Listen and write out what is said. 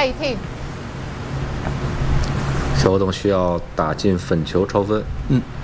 小活动需要打进粉球抽分。 嗯。